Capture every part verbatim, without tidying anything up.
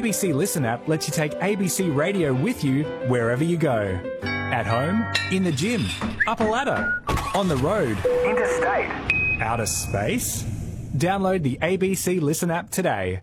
A B C Listen app lets you take A B C Radio with you wherever you go. At home, in the gym, up a ladder, on the road, interstate, outer space. Download the A B C Listen app today.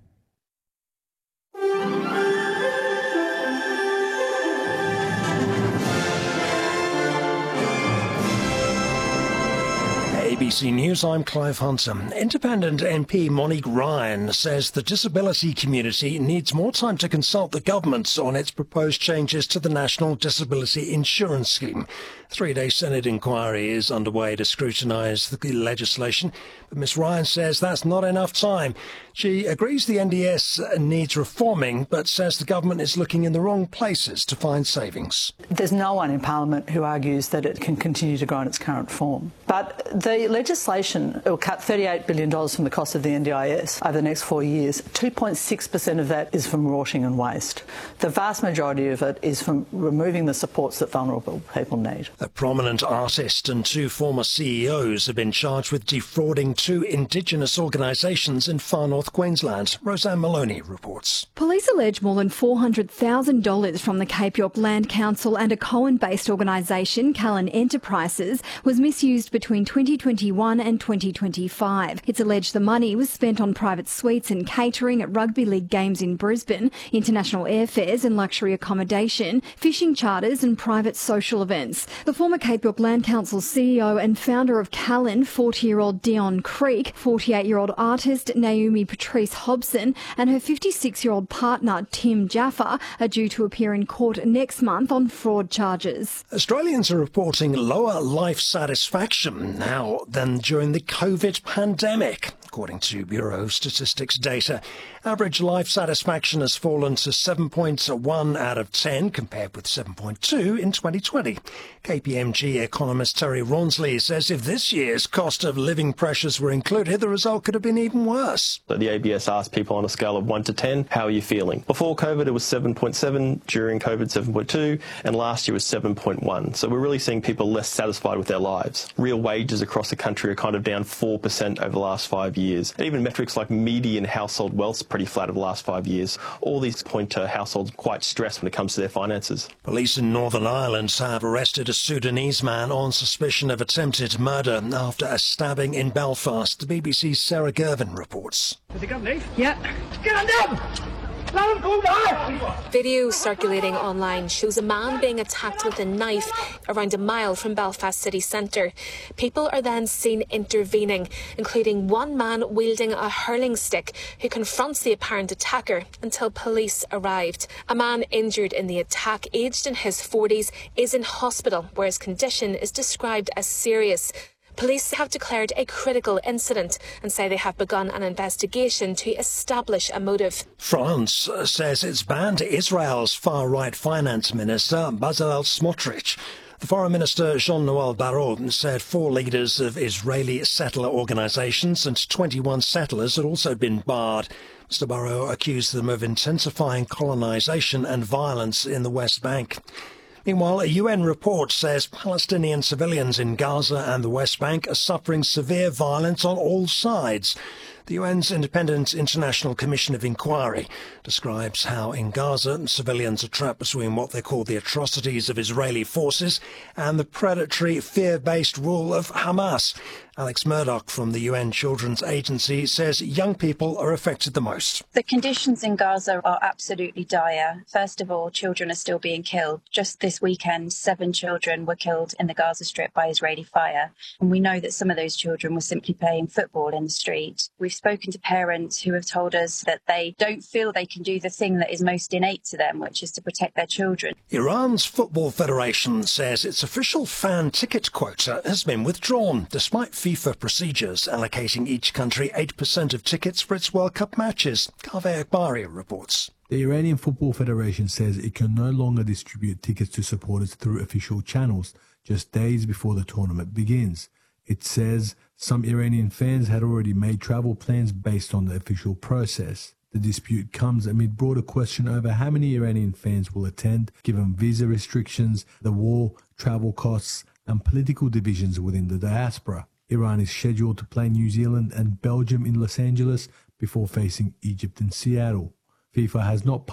A B C News, I'm Clive Hunter. Independent M P Monique Ryan says the disability community needs more time to consult the government on its proposed changes to the National Disability Insurance Scheme. A three-day Senate inquiry is underway to scrutinise the legislation, but Miss Ryan says that's not enough time. She agrees the N D S needs reforming, but says the government is looking in the wrong places to find savings. There's no one in Parliament who argues that it can continue to grow in its current form. But the legislation will cut thirty-eight billion dollars from the cost of the N D I S over the next four years. two point six percent of that is from rorting and waste. The vast majority of it is from removing the supports that vulnerable people need. A prominent artist and two former C E Os have been charged with defrauding two Indigenous organisations in far north Queensland. Roseanne Maloney reports. Police allege more than four hundred thousand dollars from the Cape York Land Council and a Coen-based organisation, Callan Enterprises, was misused between twenty twenty-one and twenty twenty-five. It's alleged the money was spent on private suites and catering at rugby league games in Brisbane, international airfares and luxury accommodation, fishing charters and private social events. The former Cape York Land Council C E O and founder of Callan, forty-year-old Dion Creek, forty-eight-year-old artist Naomi Patrice Hobson and her fifty-six-year-old partner Tim Jaffa are due to appear in court next month on fraud charges. Australians are reporting lower life satisfaction now than during the COVID pandemic. According to Bureau of Statistics data, average life satisfaction has fallen to seven point one out of ten compared with seven point two in twenty twenty. K P M G economist Terry Rawnsley says if this year's cost of living pressures were included, the result could have been even worse. So the A B S asked people on a scale of one to ten, how are you feeling? Before COVID it was seven point seven, during COVID seven point two, and last year was seven point one. So we're really seeing people less satisfied with their lives. Real wages across the country are kind of down four percent over the last five years. And even metrics like median household wealth are pretty flat over the last five years. All these point to households quite stressed when it comes to their finances. Police in Northern Ireland have arrested a Sudanese man on suspicion of attempted murder after a stabbing in Belfast. The B B C's Sarah Gervin reports. Has he got a knife? Yeah. Get him down! Let him go down! Video circulating online shows a man being attacked with a knife around a mile from Belfast city centre. People are then seen intervening, including one man wielding a hurling stick who confronts the apparent attacker until police arrived. A man injured in the attack, aged in his forties, is in hospital where his condition is described as serious. Police have declared a critical incident and say they have begun an investigation to establish a motive. France says it's banned Israel's far-right finance minister, Bezalel Smotrich. The Foreign Minister Jean-Noël Barrot said four leaders of Israeli settler organisations and twenty-one settlers had also been barred. Mister Barrot accused them of intensifying colonisation and violence in the West Bank. Meanwhile, a U N report says Palestinian civilians in Gaza and the West Bank are suffering severe violence on all sides. The U N's Independent International Commission of Inquiry describes how in Gaza civilians are trapped between what they call the atrocities of Israeli forces and the predatory, fear-based rule of Hamas. Alex Murdoch from the U N Children's Agency says young people are affected the most. The conditions in Gaza are absolutely dire. First of all, children are still being killed. Just this weekend, seven children were killed in the Gaza Strip by Israeli fire. And we know that some of those children were simply playing football in the street. We've spoken to parents who have told us that they don't feel they can do the thing that is most innate to them, which is to protect their children. Iran's Football Federation says its official fan ticket quota has been withdrawn, despite FIFA procedures allocating each country eight percent of tickets for its World Cup matches. Kaveh Akbari reports. The Iranian Football Federation says it can no longer distribute tickets to supporters through official channels just days before the tournament begins. It says some Iranian fans had already made travel plans based on the official process. The dispute comes amid broader question over how many Iranian fans will attend, given visa restrictions, the war, travel costs, and political divisions within the diaspora. Iran is scheduled to play New Zealand and Belgium in Los Angeles before facing Egypt in Seattle. FIFA has not